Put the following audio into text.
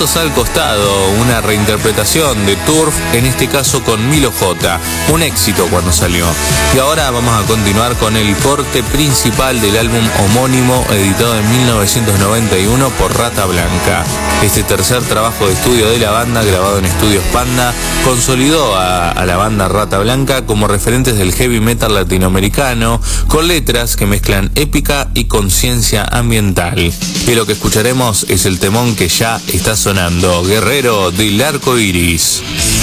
Pasos al Costado, una reinterpretación de Turf, en este caso con Milo J, un éxito cuando salió. Y ahora vamos a continuar con el corte principal del álbum homónimo, editado en 1991 por Rata Blanca. Este tercer trabajo de estudio de la banda, grabado en Estudios Panda, consolidó a la banda Rata Blanca como referentes del heavy metal latinoamericano, con letras que mezclan épica y conciencia ambiental. Y lo que escucharemos es el temón que ya está sonando, Guerrero del Arco Iris.